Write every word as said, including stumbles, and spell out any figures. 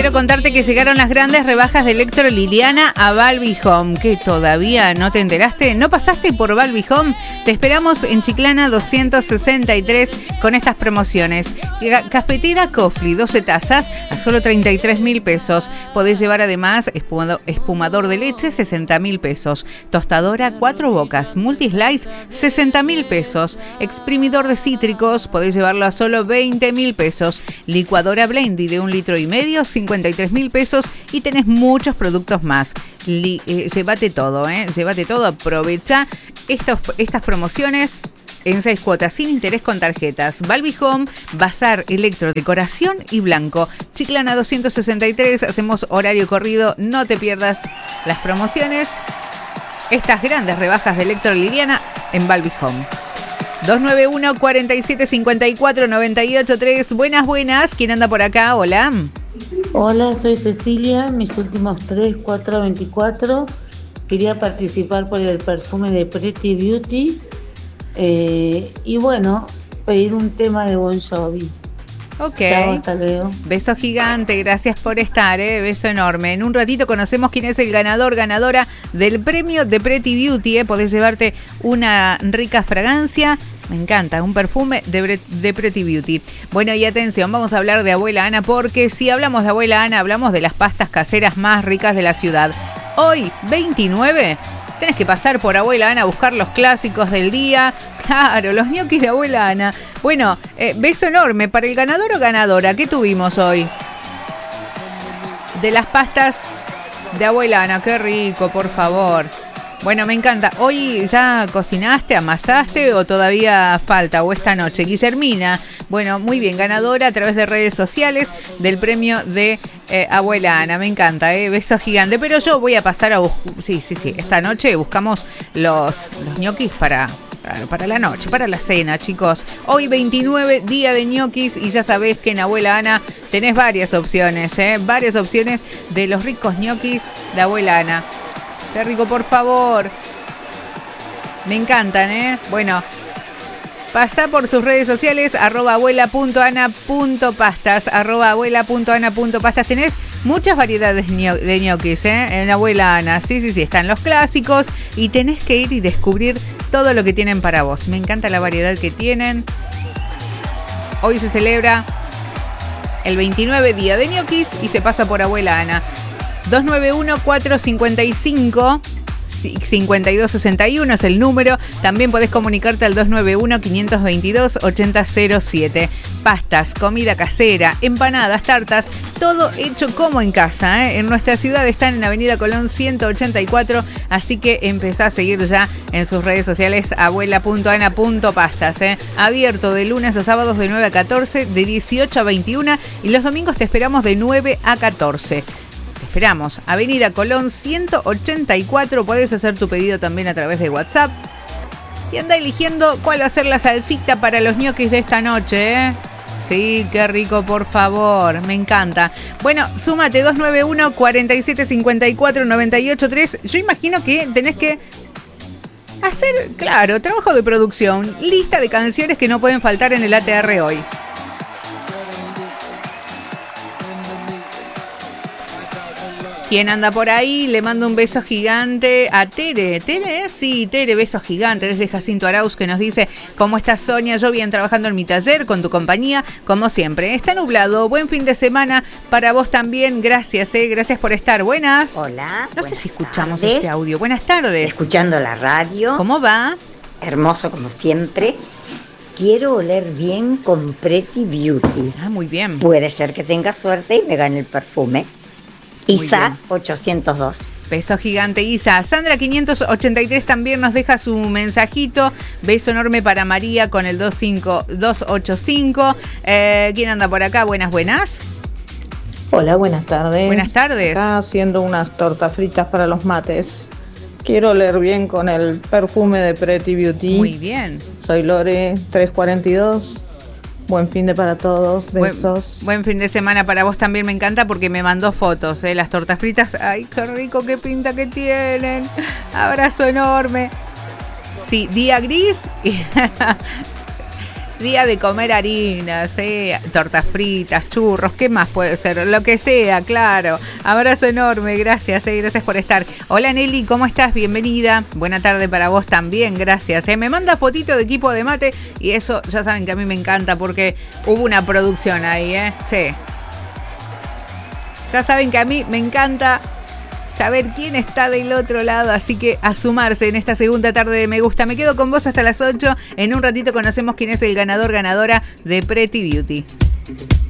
Quiero contarte que llegaron las grandes rebajas de Electro Liliana a Balbi Home. ¿Qué, todavía no te enteraste? ¿No pasaste por Balbi Home? Te esperamos en Chiclana doscientos sesenta y tres con estas promociones. Cafetera Cofli, doce tazas a solo treinta y tres mil pesos. Podés llevar además espumador, espumador de leche, sesenta mil pesos. Tostadora cuatro bocas, multislice, sesenta mil pesos. Exprimidor de cítricos, podés llevarlo a solo veinte mil pesos. Licuadora Blendy de un litro y medio, cincuenta y tres mil pesos, y tenés muchos productos más. Li, eh, llévate todo, eh, llévate todo, aprovecha estos, estas promociones en seis cuotas sin interés con tarjetas. Balbi Home, Bazar Electro, Decoración y Blanco. Chiclana doscientos sesenta y tres, hacemos horario corrido, no te pierdas las promociones. Estas grandes rebajas de Electro Liliana en Balbi Home. dos nueve uno, cuatro siete cinco cuatro, nueve ocho tres. Buenas, buenas. ¿Quién anda por acá? Hola. Hola, soy Cecilia. Mis últimos tres, cuatro, veinticuatro. Quería participar por el perfume de Pretty Beauty. Eh, y bueno, pedir un tema de Bon Jovi. Ok. Chao, hasta luego. Beso gigante, gracias por estar, eh. Beso enorme. En un ratito conocemos quién es el ganador, ganadora del premio de Pretty Beauty, eh. Podés llevarte una rica fragancia. Me encanta, un perfume de, de Pretty Beauty. Bueno, y atención, vamos a hablar de Abuela Ana, porque si hablamos de Abuela Ana, hablamos de las pastas caseras más ricas de la ciudad. Hoy, veintinueve, tenés que pasar por Abuela Ana a buscar los clásicos del día. Claro, los ñoquis de Abuela Ana. Bueno, eh, beso enorme para el ganador o ganadora. ¿Qué tuvimos hoy? De las pastas de Abuela Ana. Qué rico, por favor. Bueno, me encanta. ¿Hoy ya cocinaste, amasaste o todavía falta? ¿O esta noche? Guillermina, bueno, muy bien, ganadora a través de redes sociales del premio de eh, Abuela Ana. Me encanta, ¿eh? Beso gigante. Pero yo voy a pasar a buscar... Sí, sí, sí. Esta noche buscamos los, los ñoquis para... para la noche, para la cena, chicos. Hoy veintinueve, día de ñoquis, y ya sabés que en Abuela Ana tenés varias opciones, ¿eh? Varias opciones de los ricos ñoquis de Abuela Ana. Qué rico, por favor. Me encantan, ¿eh? Bueno, pasá por sus redes sociales, arroba abuela punto ana punto pastas, arroba abuela punto ana punto pastas. Tenés muchas variedades de ñoquis, ¿eh? En Abuela Ana. Sí, sí, sí, están los clásicos y tenés que ir y descubrir todo lo que tienen para vos. Me encanta la variedad que tienen. Hoy se celebra el veintinueve, día de ñoquis, y se pasa por Abuela Ana. dos nueve uno, cuatro cinco cinco, cinco dos seis uno es el número. También podés comunicarte al dos nueve uno, cinco dos dos, ocho cero cero siete. Pastas, comida casera, empanadas, tartas, todo hecho como en casa, ¿eh? En nuestra ciudad están en Avenida Colón ciento ochenta y cuatro, así que empezá a seguir ya en sus redes sociales abuela punto ana punto pastas, ¿eh? Abierto de lunes a sábados de nueve a catorce, de dieciocho a veintiuno, y los domingos te esperamos de nueve a catorce. Esperamos. Avenida Colón ciento ochenta y cuatro. Podés hacer tu pedido también a través de WhatsApp. Y anda eligiendo cuál va a ser la salsita para los ñoquis de esta noche, ¿eh? Sí, qué rico, por favor. Me encanta. Bueno, súmate dos nueve uno, cuatro siete cinco cuatro, nueve ocho tres. Yo imagino que tenés que hacer, claro, trabajo de producción. Lista de canciones que no pueden faltar en el A T R hoy. ¿Quién anda por ahí? Le mando un beso gigante a Tere. ¿Tere? Sí, Tere, beso gigante desde Jacinto Arauz, que nos dice: ¿cómo estás, Sonia? Yo bien trabajando en mi taller con tu compañía, como siempre. Está nublado. Buen fin de semana para vos también. Gracias, eh. Gracias por estar. Buenas. Hola. No sé si escuchamos tardes. Este audio. Buenas tardes. Escuchando la radio. ¿Cómo va? Hermoso como siempre. Quiero oler bien con Pretty Beauty. Ah, muy bien. Puede ser que tenga suerte y me gane el perfume. Isa ochocientos dos. Beso gigante, Isa. Sandra quinientos ochenta y tres también nos deja su mensajito. Beso enorme para María con el dos cinco dos ocho cinco. Eh, ¿Quién anda por acá? Buenas, buenas. Hola, buenas tardes. Buenas tardes. Acá haciendo unas tortas fritas para los mates. Quiero oler bien con el perfume de Pretty Beauty. Muy bien. Soy Lore, trescientos cuarenta y dos. Buen fin de para todos, besos. Buen, buen fin de semana para vos también, me encanta porque me mandó fotos, ¿eh? Las tortas fritas. Ay, qué rico, qué pinta que tienen. Abrazo enorme. Sí, día gris. Día de comer harinas, ¿eh? Tortas fritas, churros, ¿qué más puede ser? Lo que sea, claro. Abrazo enorme, gracias, ¿eh? Gracias por estar. Hola Nelly, ¿cómo estás? Bienvenida. Buena tarde para vos también, gracias. ¿eh? Me manda fotito de equipo de mate y eso ya saben que a mí me encanta porque hubo una producción ahí, ¿eh? Sí. Ya saben que a mí me encanta saber quién está del otro lado, así que a sumarse en esta segunda tarde de Me Gusta. Me quedo con vos hasta las ocho. En un ratito conocemos quién es el ganador, ganadora de Pretty Beauty.